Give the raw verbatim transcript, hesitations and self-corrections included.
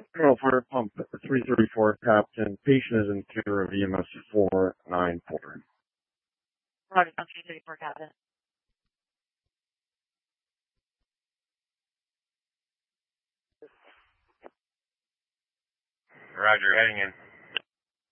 Colonel Fire Pump three thirty-four, Captain. Patient is in care of E M S four nine four. Roger, three thirty-four, Captain. Roger, heading in.